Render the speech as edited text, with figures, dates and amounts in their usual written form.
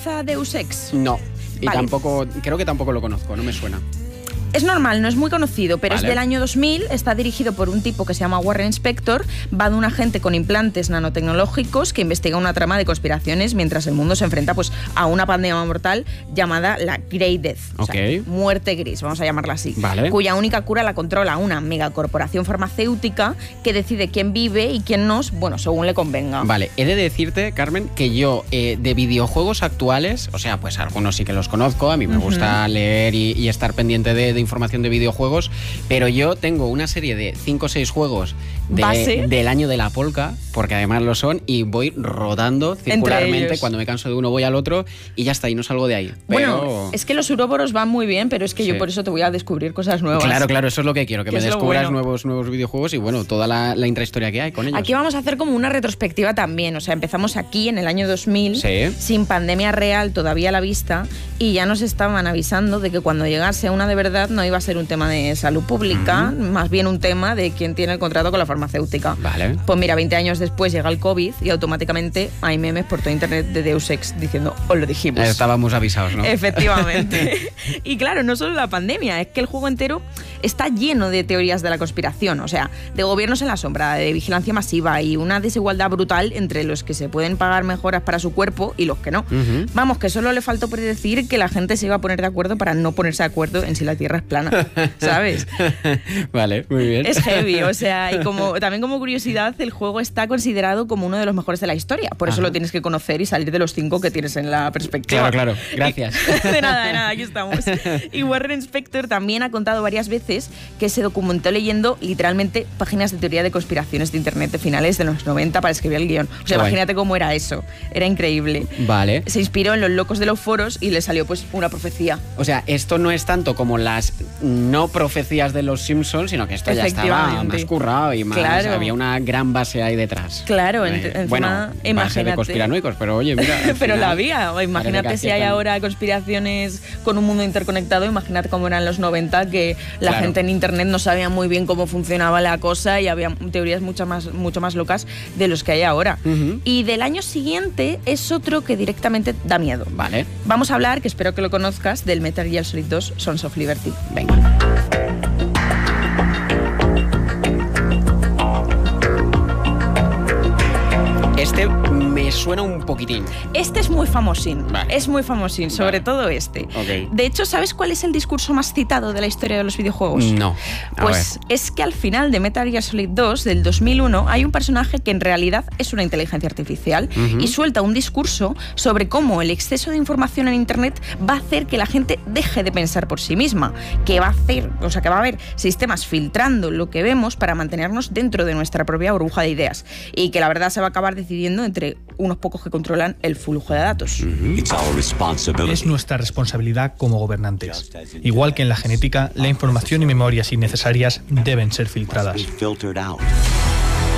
¿Conoces a Deus Ex? No. Y Vale. creo que tampoco lo conozco, no me suena. Es normal, no es muy conocido, pero Vale. es del año 2000, está dirigido por un tipo que se llama Warren Spector, va de un agente con implantes nanotecnológicos que investiga una trama de conspiraciones mientras el mundo se enfrenta pues, a una pandemia mortal llamada la Grey Death, o sea, muerte gris, vamos a llamarla así, Vale. cuya única cura la controla una megacorporación farmacéutica que decide quién vive y quién no, bueno, según le convenga. Vale, he de decirte, Carmen, que yo de videojuegos actuales, o sea, pues algunos sí que los conozco, a mí me gusta leer y estar pendiente de información de videojuegos, pero yo tengo una serie de 5 o 6 juegos del año de la polca, porque además lo son, y voy rodando circularmente. Cuando me canso de uno voy al otro y ya está, y no salgo de ahí. Pero... Bueno, es que los uroboros van muy bien, pero es que yo por eso te voy a descubrir cosas nuevas. Claro, eso es lo que quiero, que me descubras nuevos videojuegos y bueno, toda la intrahistoria que hay con ellos. Aquí vamos a hacer como una retrospectiva también, o sea, empezamos aquí en el año 2000, sin pandemia real todavía a la vista, y ya nos estaban avisando de que cuando llegase una de verdad no iba a ser un tema de salud pública, más bien un tema de quién tiene el contrato con la farmacéutica. Vale. Pues mira, 20 años después llega el COVID y automáticamente hay memes por todo internet de Deus Ex diciendo, os lo dijimos. Estábamos avisados, ¿no? Efectivamente. Y claro, no solo la pandemia, es que el juego entero está lleno de teorías de la conspiración, o sea, de gobiernos en la sombra, de vigilancia masiva y una desigualdad brutal entre los que se pueden pagar mejoras para su cuerpo y los que no. Vamos, que solo le faltó por decir que la gente se iba a poner de acuerdo para no ponerse de acuerdo en si la Tierra es plana, ¿sabes? Vale, muy bien. Es heavy, o sea, y también como curiosidad, el juego está considerado como uno de los mejores de la historia, por eso lo tienes que conocer y salir de los 5 que tienes en la perspectiva. Claro, gracias. De nada, aquí estamos. Y Warren Spector también ha contado varias veces que se documentó leyendo literalmente páginas de teoría de conspiraciones de internet de finales de los 90 para escribir el guión. O sea, imagínate cómo era eso. Era increíble. Vale. Se inspiró en los locos de los foros y le salió pues una profecía. O sea, esto no es tanto como las no profecías de los Simpsons, sino que esto ya estaba más currado y más, había una gran base ahí detrás. Claro, bueno, base de conspiranoicos, pero oye, mira. Pero la había. Imagínate si hay ahora conspiraciones con un mundo interconectado, imagínate cómo eran los 90, que la gente en internet no sabía muy bien cómo funcionaba la cosa y había teorías mucho más locas de los que hay ahora. Y del año siguiente es otro que directamente da miedo. Vale. Vamos a hablar, que espero que lo conozcas, del Metal Gear Solid 2 Sons of Liberty. Venga. Este me suena un poquitín. Este es muy famosín. Vale. Es muy famosín, sobre todo este. Okay. De hecho, ¿sabes cuál es el discurso más citado de la historia de los videojuegos? No. Pues es que al final de Metal Gear Solid 2 del 2001 hay un personaje que en realidad es una inteligencia artificial y suelta un discurso sobre cómo el exceso de información en internet va a hacer que la gente deje de pensar por sí misma, que va a haber sistemas filtrando lo que vemos para mantenernos dentro de nuestra propia burbuja de ideas y que la verdad se va a acabar decidiendo entre unos pocos que controlan el flujo de datos. Es nuestra responsabilidad como gobernantes. Igual que en la genética, la información y memorias innecesarias deben ser filtradas.